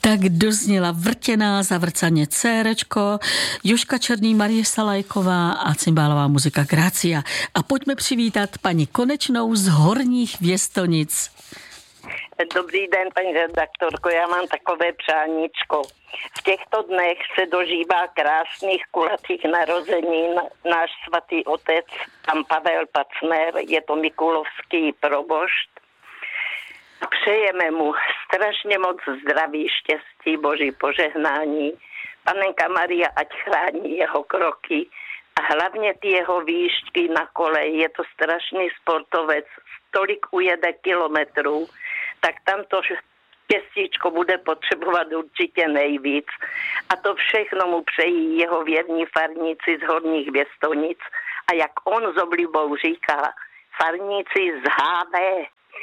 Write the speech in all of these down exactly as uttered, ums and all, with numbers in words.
Tak dozněla Vrtěná zavrcaně Cérečko, Jožka Černý, Marie Salajková a cymbálová muzika Grácia. A pojďme přivítat paní Konečnou z Horních Věstonic. Dobrý den, paní redaktorko, já mám takové přáníčko. V těchto dnech se dožívá krásných kulatých narozenin náš svatý otec, pan Pavel Pacner, je to Mikulovský probošt. Přejeme mu strašně moc zdraví, štěstí, boží požehnání. Panenka Maria, ať chrání jeho kroky a hlavně ty jeho výšky na kole. Je to strašný sportovec, tolik ujede kilometrů, tak tam to štěstíčko bude potřebovat určitě nejvíc. A to všechno mu přejí jeho věrní farníci z Horních Věstonic. A jak on s oblibou říká, farníci z há vé.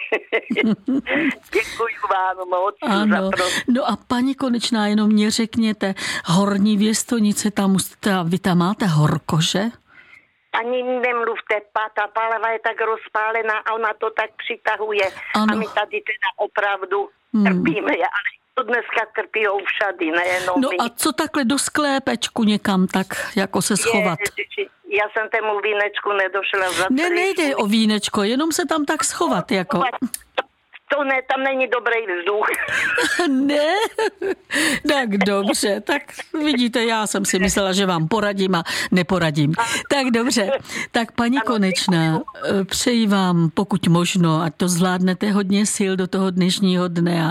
Děkuji vám moc. Ano. Za pro... No a paní Konečná, jenom mě řekněte, Horní Věstonice, tam, tam vy tam máte horko, že? Ani nemluvte, ta páleva je tak rozpálená a ona to tak přitahuje. Ano. A my tady teda opravdu hmm. trpíme, ale to dneska trpíjou všady, nejenom No my. a co takhle do sklepečku někam tak, jako se schovat? Je, já jsem tému vínečku nedošla za Ne, nejde o vínečko, jenom se tam tak schovat, jako... To ne, tam není dobrý vzduch. Ne? Tak dobře, tak vidíte, já jsem si myslela, že vám poradím a neporadím. Tak dobře, tak paní Konečná, přeji vám pokud možno, ať to zvládnete hodně sil do toho dnešního dne a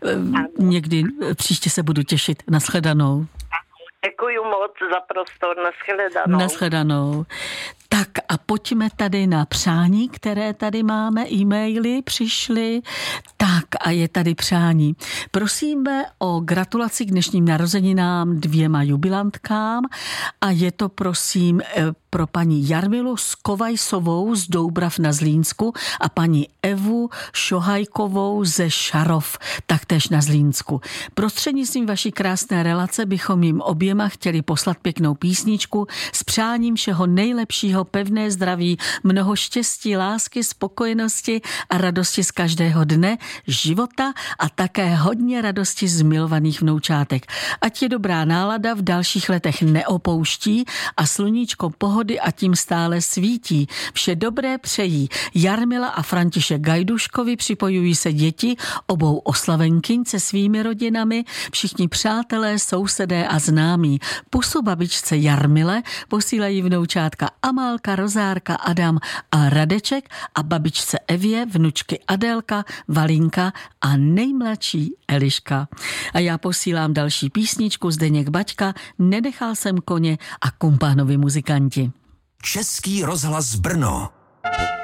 někdy příště se budu těšit. Nashledanou. Děkuji moc za prostor, nashledanou. Nashledanou. Tak a pojďme tady na přání, které tady máme, e-maily přišly. Tak a je tady přání. Prosíme o gratulaci k dnešním narozeninám dvěma jubilantkám a je to prosím pro paní Jarmilu Skovajsovou z Doubrav na Zlínsku a paní Evu Šohajkovou ze Šarov, taktéž na Zlínsku. Prostřednictvím vaší krásné relace bychom jim oběma chtěli poslat pěknou písničku s přáním všeho nejlepšího, pevné zdraví, mnoho štěstí, lásky, spokojenosti a radosti z každého dne, života a také hodně radosti z milovaných vnoučátek. Ať je dobrá nálada v dalších letech neopouští a sluníčko pohody a tím stále svítí. Vše dobré přejí Jarmila a František Gajduškovi, připojují se děti obou oslavenkyň se svými rodinami, všichni přátelé, sousedé a známí. Pusu babičce Jarmile posílají vnoučátka Amálka, Rozárka, Adam a Radeček a babičce Evě, vnučky Adélka, Valinka a nejmladší Eliška. A já posílám další písničku Zdeněk Baťka, Nenechal jsem koně a kumpánovi muzikanti. Český rozhlas Brno.